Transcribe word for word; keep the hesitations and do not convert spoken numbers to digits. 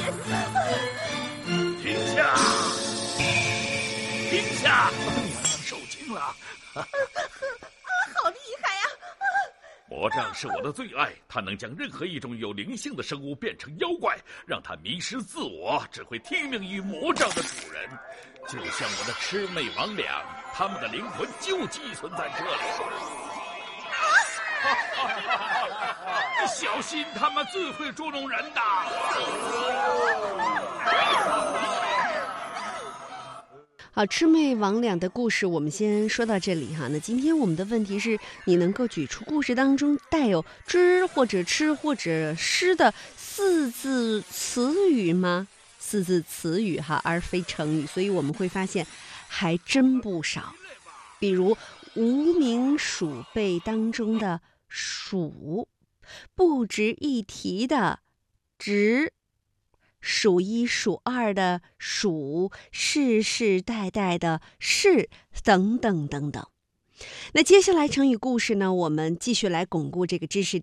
停下！停下！娘娘受惊了。 好厉害呀！ 魔杖是我的最爱，它能将任何一种有灵性的生物变成妖怪，让它迷失自我，只会听命于魔杖的主人。就像我的魑魅魍魉，他们的灵魂就寄存在这里。小心，他们最会捉弄人的。 好，魑魅魍魉的故事我们先说到这里哈。那今天我们的问题是，你能够举出故事当中带有知或者吃或者诗的四字词语吗？四字词语哈，而非成语。所以我们会发现还真不少。比如无名鼠辈当中的鼠，不值一提的值，数一数二的数，世世代代的世，等等等等。那接下来成语故事呢，我们继续来巩固这个知识点。